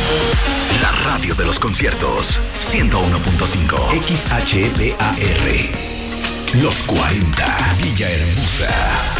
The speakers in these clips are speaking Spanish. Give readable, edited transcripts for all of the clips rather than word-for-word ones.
La radio de los conciertos. 101.5 XHBAR. Los 40. Villahermosa.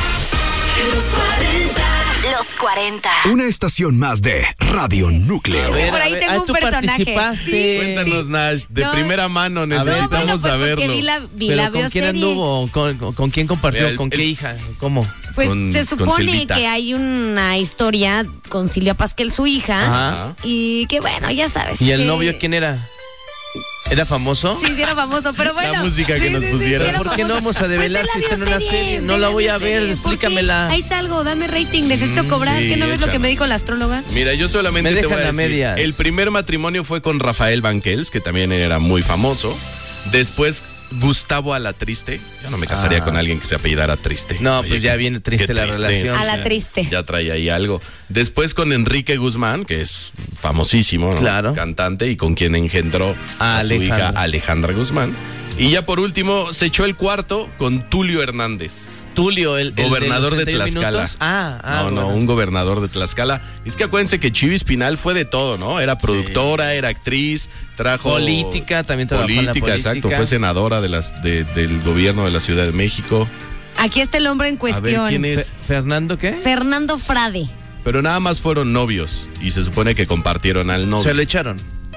Los 40. Una estación más de Radio Núcleo. Por ahí tengo un tú personaje. participaste. Cuéntanos, Nash, de primera mano, necesitamos saberlo. Vi la ¿Pero con quién bioserie. anduvo? ¿Con quién compartió? Mira, ¿Con qué hija? ¿Cómo? Pues con- se con supone Silvita. que hay una historia con Silvia Pasquel, su hija, Ajá. y que bueno, ya sabes. ¿Y el que- novio quién era? ¿Era famoso? Sí, sí era famoso, pero bueno. La música que nos pusieron. era ¿Por qué no famoso. vamos a develar Pues si ve está en una bioserie, serie? No ve la voy a bioserie, ver, ¿por qué? explícamela. Ahí salgo, dame rating, necesito cobrar. sí, ¿Qué no ves lo que échame. me dijo la astróloga? Mira, yo solamente Me te dejan voy a a decir, medias. el primer matrimonio fue con Rafael Banquels, que también era muy famoso. Después, Gustavo Alatriste. Yo no me casaría con alguien que se apellidara Triste. No, pues ya qué- viene triste qué la relación. A la triste. Ya trae ahí algo. Después con Enrique Guzmán, que es famosísimo, ¿no? Claro. Cantante, y con quien engendró a su hija Alejandra. Alejandra Guzmán. Y ya por último, se echó el cuarto con Tulio Hernández. Tulio, el Gobernador los de 31 Tlaxcala. minutos. No, No, un gobernador de Tlaxcala. Es que acuérdense que Chivis Pinal fue de todo, ¿no? Era productora, era actriz, trajo... Política, también trabajó en la política. Exacto. Fue senadora del gobierno de la Ciudad de México. Aquí está el hombre en A cuestión. ver, ¿quién es? ¿Fernando qué? Fernando Frade. Pero nada más fueron novios y se supone que compartieron al novio. Se lo echaron.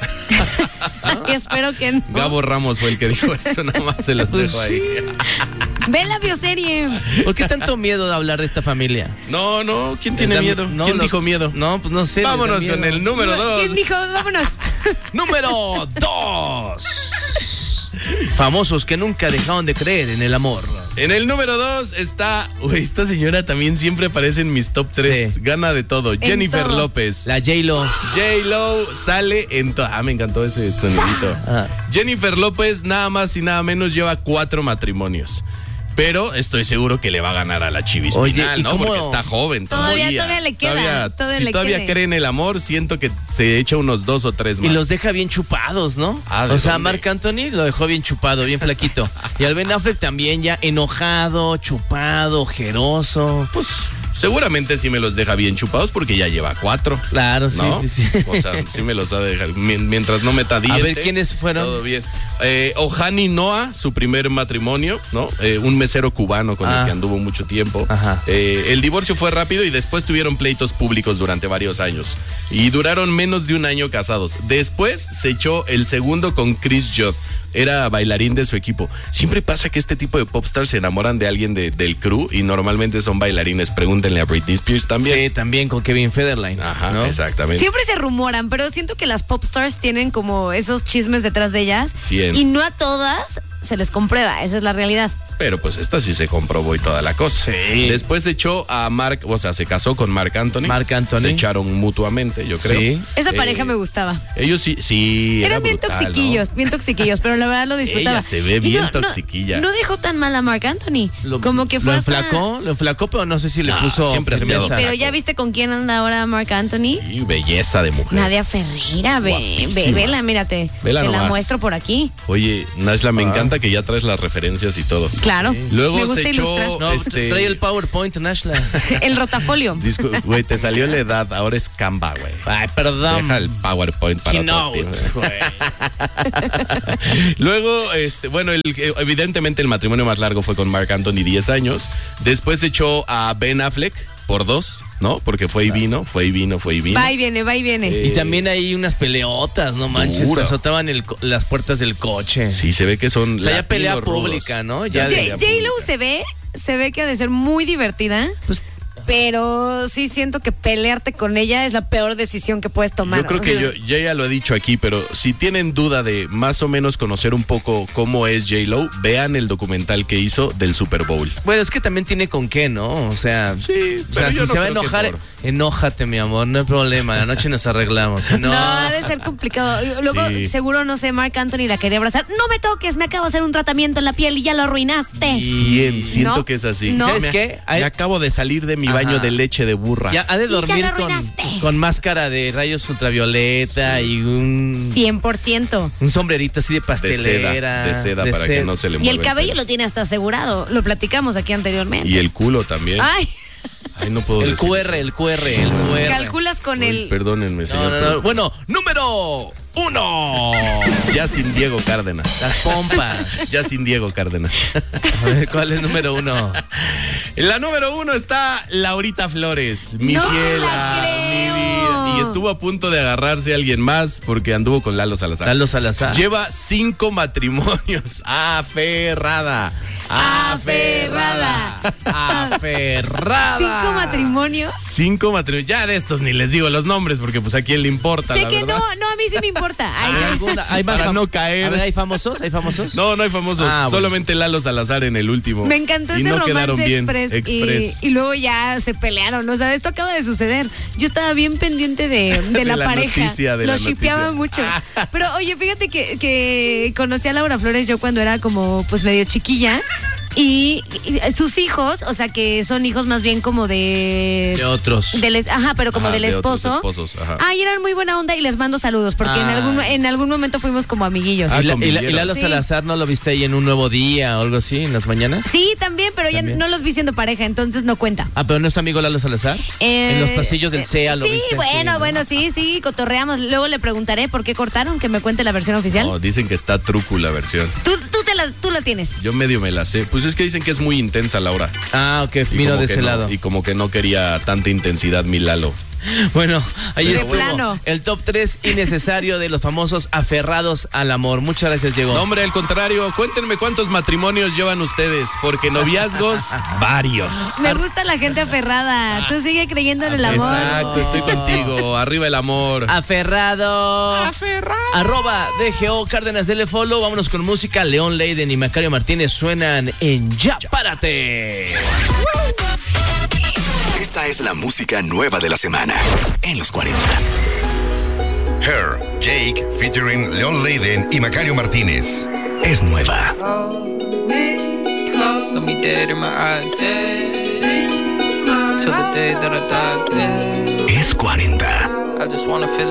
Y espero que no. Gabo Ramos fue el que dijo eso, nada más se los Pues dejo ahí. Ve la bioserie. ¿Por qué tanto miedo de hablar de esta familia? No, ¿quién tiene miedo? No, ¿Quién dijo miedo? No, pues no sé. Vámonos les da con miedo. el número 2. ¿Quién dijo? Vámonos. Número 2. Famosos que nunca dejaron de creer en el amor. En el número 2 está, esta señora también siempre aparece en mis top 3, Sí. gana de todo, Jennifer todo. López. La J-Lo. J-Lo sale en todo. Me encantó ese sonidito. Ah. Jennifer López nada más y nada menos lleva 4 matrimonios. Pero estoy seguro que le va a ganar a la Chivis Oye, Pinal, ¿y ¿no? cómo? Porque está joven Todavía todavía. le queda, todavía si le todavía queda. cree en el amor, siento que se echa unos 2 o 3 más. Y los deja bien chupados, ¿no? Ah, ¿de o sea, dónde? Marc Anthony lo dejó bien chupado, bien flaquito. Y al Ben Affleck también ya enojado, chupado, ojeroso. Pues seguramente sí me los deja bien chupados porque ya lleva 4. Claro, sí, ¿no? sí. O sea, sí me los ha de dejar. Mientras no meta diente. A ver, ¿quiénes fueron? Todo bien. Ohani Noah, su primer matrimonio, ¿no? Un mesero cubano con el que anduvo mucho tiempo. Ajá. El divorcio fue rápido y después tuvieron pleitos públicos durante varios años. Y duraron menos de un año casados. Después se echó el segundo con Chris Judd. Era bailarín de su equipo. Siempre pasa que este tipo de popstars se enamoran de alguien del crew y normalmente son bailarines. Pregúntenle a Britney Spears también. Sí, también con Kevin Federline. Ajá, ¿no? exactamente. Siempre se rumoran, pero siento que las pop stars tienen como esos chismes detrás de ellas. Cien. Y no a todas se les comprueba, esa es la realidad. Pero pues esta sí se comprobó y toda la cosa. Sí. Después se echó a se casó con Marc Anthony. Marc Anthony. Se echaron mutuamente, yo creo. Sí. Esa pareja me gustaba. Ellos sí. Era Eran bien brutal, toxiquillos, pero la verdad lo disfrutaba. Ella se ve Y bien toxiquilla. No dejó tan mal a Marc Anthony. Como que fue lo hasta- enflacó, pero no sé si le No, puso siempre ha estado firmeza. Pero ya viste con quién anda ahora Marc Anthony. Y belleza de mujer. Nadia Ferreira, Guapísima. vela, mírate. Vela te la nomás. muestro por aquí. Oye, Nashla, me encanta que ya traes las referencias y todo. Claro. Luego me gusta se echó. ilustrar. No, trae el PowerPoint, Nashla. El rotafolio. Güey, te salió la edad, ahora es Canva, güey. Ay, perdón. Deja el PowerPoint para todo Keynote, tiempo. güey. Luego, evidentemente el matrimonio más largo fue con Marc Anthony, 10 años. Después se echó a Ben Affleck por 2, ¿no? Porque fue y vino. Va y viene. Y también hay unas peleotas, no manches. Dura. Se azotaban las puertas del coche. Sí, se ve que son O sea, ya latinos pelea rudos. pública, ¿no? Ya J-Lo se ve que ha de ser muy divertida. Pues, pero sí siento que pelearte con ella es la peor decisión que puedes tomar. Yo creo que yo ya lo he dicho aquí, pero si tienen duda de más o menos conocer un poco cómo es J-Lo, vean el documental que hizo del Super Bowl. bueno, es que también tiene con qué, ¿no? O sea, Sí, o sea, pero si yo no se va a creo que enojar, enójate, mi amor, no hay problema. La noche nos arreglamos. Si No, ha de ser complicado. Luego, Sí. seguro, no sé, Marc Anthony la quería abrazar. No me toques, me acabo de hacer un tratamiento en la piel y ya lo arruinaste. Siento ¿No? que es así. ¿No? ¿Sabes Me- qué? Me acabo de salir de mi baño de leche de burra. Ya ha de Y ya dormir lo arruinaste. con máscara de rayos ultravioleta y un 100%. sombrerito así de de pastelera. seda para que no se le Y mueva el cabello pelo. lo tiene hasta asegurado. Lo platicamos aquí anteriormente. Y el culo también. Ay, Ay, no puedo El decir QR, eso. el QR. Calculas con Ay, el... perdónenme, señor. No. Bueno, número 1. Ya sin Diego Cárdenas. Las pompas. Ya sin Diego Cárdenas. A ver, ¿cuál es el número 1? En la número 1 está Laurita Flores, mi ¡No ciela, la creo! mi vida. Y estuvo a punto de agarrarse a alguien más porque anduvo con Lalo Salazar. Lalo Salazar. Lleva 5 matrimonios. Aferrada. Aferrada. 5 matrimonios. 5 matrimonios. Ya de estos ni les digo los nombres porque pues a quién le importa, Sé la que verdad. no, a mí sí me importa. Ay, ¿Hay alguna? ¿Hay más Para no caer. A ver, ¿hay famosos? ¿Hay famosos? No hay famosos. Ah, bueno. Solamente Lalo Salazar en el último. me encantó Y ese no romance quedaron bien. express. Y luego ya se pelearon. O sea, esto acaba de suceder. Yo estaba bien pendiente de la pareja. noticia, de Lo la shippeaba noticia. mucho. Pero oye, fíjate que conocí a Laura Flores yo cuando era como pues medio chiquilla. Y sus hijos, o sea que son hijos más bien como de otros. pero como Ajá, del de otros esposo. esposos, ajá. Ay, eran muy buena onda y les mando saludos porque en algún momento fuimos como amiguillos. Ah, ¿Y convivieron. Lalo Sí. Salazar no lo viste ahí en Un Nuevo Día o algo así en las mañanas? Sí, también, pero También. ya no los vi siendo pareja, entonces no cuenta. Ah, pero no es tu amigo Lalo Salazar. En los pasillos del CEA lo sí, viste. bueno, sí, cotorreamos. Luego le preguntaré por qué cortaron, que me cuente la versión oficial. No, dicen que está truco la versión. Tú la tienes. Yo medio me la sé. Pues es que dicen que es muy intensa Laura. Ah, ok, Y vino como de que ese no- lado. Y como que no quería tanta intensidad mi Lalo. Bueno, ahí De estuvo plano. el top 3 innecesario de los famosos aferrados al amor. Muchas gracias, Diego. No, hombre, al contrario, cuéntenme cuántos matrimonios llevan ustedes, porque noviazgos, varios. Me gusta la gente aferrada. Tú sigue creyendo en el amor. Exacto, estoy contigo. Arriba el amor. Aferrado. Arroba DGO Cárdenas, dele follow. Vámonos con música. León Leiden y Macario Martínez suenan en Ya Párate. Esta es la música nueva de la semana en los 40. Her, Jake, featuring Leon Leiden y Macario Martínez. Es nueva. Look me dead in my eyes. Till the day that I die. Es 40. I just wanna feel